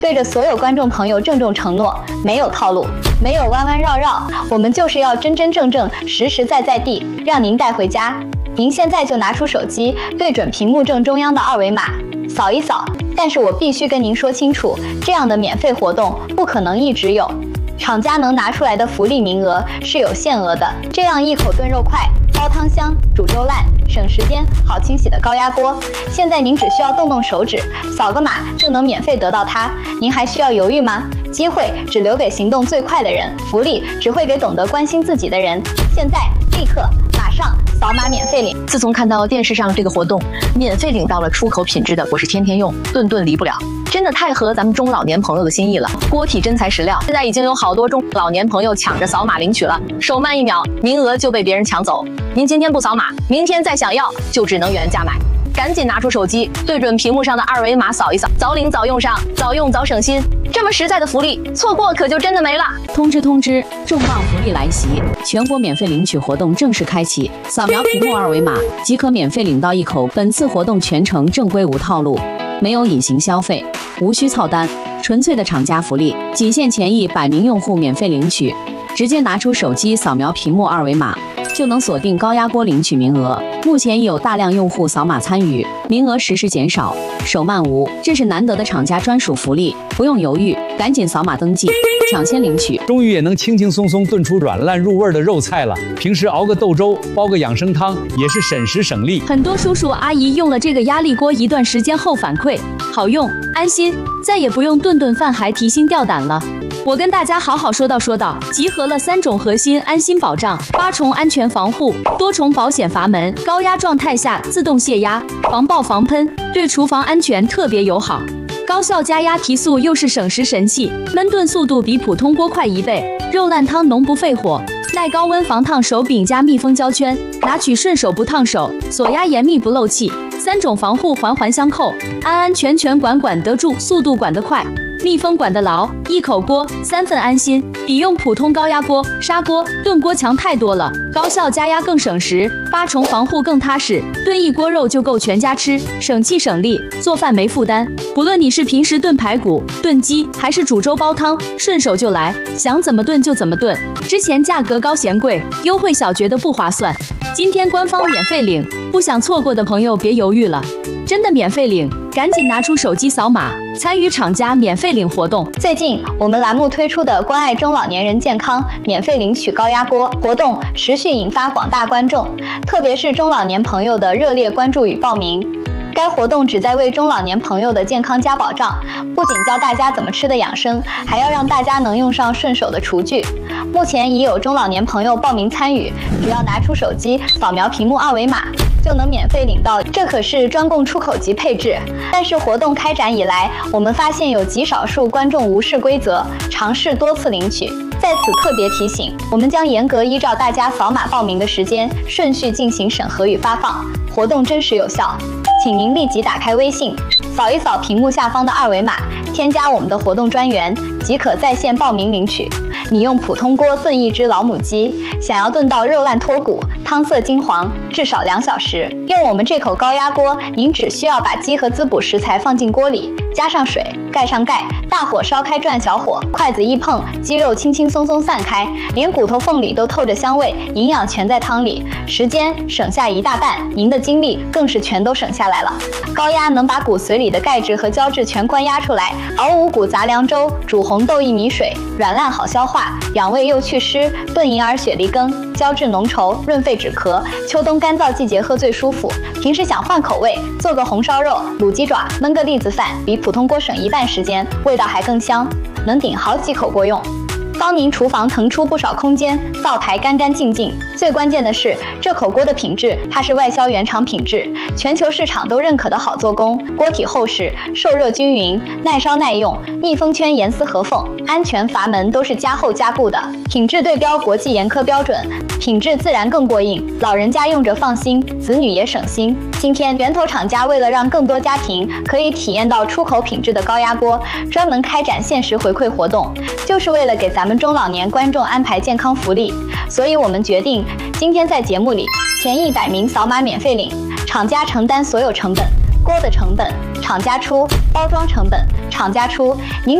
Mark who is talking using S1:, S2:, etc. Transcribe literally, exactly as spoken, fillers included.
S1: 对着所有观众朋友郑重承诺，没有套路，没有弯弯绕绕，我们就是要真真正正、实实在在地让您带回家。您现在就拿出手机，对准屏幕正中央的二维码，扫一扫。但是我必须跟您说清楚，这样的免费活动不可能一直有，厂家能拿出来的福利名额是有限额的。这样一口炖肉快、煲汤香、煮粥烂、省时间、好清洗的高压锅，现在您只需要动动手指，扫个码就能免费得到它。您还需要犹豫吗？机会只留给行动最快的人，福利只会给懂得关心自己的人。现在，立刻，马上扫码免费领！
S2: 自从看到电视上这个活动，免费领到了出口品质的，我是天天用，顿顿离不了。真的太合咱们中老年朋友的心意了，锅体真材实料。现在已经有好多中老年朋友抢着扫码领取了，手慢一秒，名额就被别人抢走。您今天不扫码，明天再想要就只能原价买。赶紧拿出手机，对准屏幕上的二维码扫一扫，早领早用上，早用早省心。这么实在的福利，错过可就真的没了。
S3: 通知通知，重磅福利来袭！全国免费领取活动正式开启，扫描屏幕二维码即可免费领到一口。本次活动全程正规无套路，没有隐形消费，无需凑单，纯粹的厂家福利，仅限前一百名用户免费领取。直接拿出手机扫描屏幕二维码，就能锁定高压锅领取名额。目前已有大量用户扫码参与，名额实时减少，手慢无，这是难得的厂家专属福利，不用犹豫，赶紧扫码登记，抢先领取。
S4: 终于也能轻轻松松炖出软烂入味的肉菜了。平时熬个豆粥，煲个养生汤，也是省时省力。
S3: 很多叔叔阿姨用了这个压力锅一段时间后反馈，好用，安心，再也不用顿顿饭还提心吊胆了。我跟大家好好说道说道，集合了三种核心安心保障、八重安全防护、多重保险阀门，高压状态下自动泄压，防爆防喷，对厨房安全特别友好。高效加压提速又是省时神器，焖炖速度比普通锅快一倍，肉烂汤浓不费火，耐高温防烫手柄加密封胶圈，拿取顺手不烫手，锁压严密不漏气，三种防护环环相扣，安安全全管管得住，速度管得快。密封管得牢，一口锅三份安心，比用普通高压锅、砂锅、炖锅强太多了。高效加压更省时，八重防护更踏实，炖一锅肉就够全家吃，省气省力，做饭没负担。不论你是平时炖排骨、炖鸡，还是煮粥煲汤，顺手就来，想怎么炖就怎么炖。之前价格高嫌贵，优惠小觉得不划算，今天官方免费领，不想错过的朋友别犹豫了，真的免费领，赶紧拿出手机扫码，参与厂家免费领活动。
S1: 最近我们栏目推出的关爱中老年人健康免费领取高压锅活动持续引发广大观众，特别是中老年朋友的热烈关注与报名。该活动旨在为中老年朋友的健康加保障，不仅教大家怎么吃的养生，还要让大家能用上顺手的厨具。目前已有中老年朋友报名参与，只要拿出手机扫描屏幕二维码，就能免费领到，这可是专供出口级配置。但是活动开展以来，我们发现有极少数观众无视规则，尝试多次领取。在此特别提醒，我们将严格依照大家扫码报名的时间顺序进行审核与发放，活动真实有效。请您立即打开微信，扫一扫屏幕下方的二维码，添加我们的活动专员，即可在线报名领取。你用普通锅炖一只老母鸡，想要炖到肉烂脱骨、汤色金黄，至少两小时。用我们这口高压锅，您只需要把鸡和滋补食材放进锅里，加上水，盖上盖，大火烧开转小火，筷子一碰，鸡肉轻轻松松散开，连骨头缝里都透着香味，营养全在汤里，时间省下一大半，您的精力更是全都省下来了。高压能把骨髓里的钙质和胶质全关压出来，熬五谷杂粮粥，煮红豆薏米水，软烂好消化，养胃又祛湿，炖银耳雪梨羹，胶质浓稠，润肺止咳，秋冬干燥季节喝最舒服。平时想换口味，做个红烧肉、卤鸡爪，焖个栗子饭，比普通锅省一半时间，味道还更香，能顶好几口锅用。帮您厨房腾出不少空间，灶台干干净净。最关键的是，这口锅的品质，它是外销原厂品质，全球市场都认可的好做工。锅体厚实，受热均匀，耐烧耐用，密封圈严丝合缝，安全阀门都是加厚加固的，品质对标国际严苛标准，品质自然更过硬，老人家用着放心，子女也省心。今天源头厂家为了让更多家庭可以体验到出口品质的高压锅，专门开展限时回馈活动，就是为了给咱们中老年观众安排健康福利。所以我们决定今天在节目里前一百名扫码免费领，厂家承担所有成本，锅的成本厂家出，包装成本厂家出，您